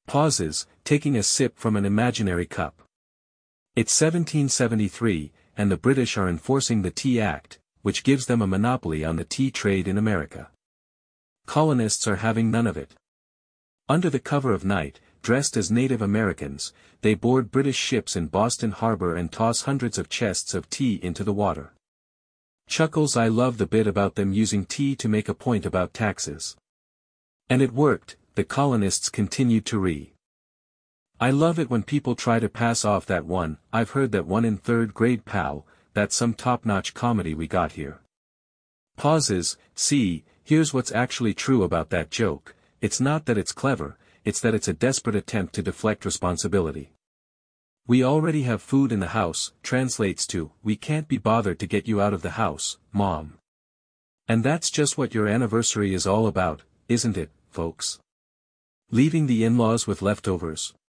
Pauses, taking a sip from an imaginary cup. It's 1773, and the British are enforcing the Tea Act, which gives them a monopoly on the tea trade in America. Colonists are having none of it. Under the cover of night, dressed as Native Americans, they board British ships in Boston Harbor and toss hundreds of chests of tea into the water. Chuckles, I love the bit about them using tea to make a point about taxes. And it worked, the colonists continued to I love it when people try to pass off that one, I've heard that one in third grade pal, that's some top-notch comedy we got here. Pauses, see, here's what's actually true about that joke, it's not that it's clever, it's that it's a desperate attempt to deflect responsibility. We already have food in the house, translates to, we can't be bothered to get you out of the house, Mom. And that's just what your anniversary is all about, isn't it, folks? Leaving the in-laws with leftovers.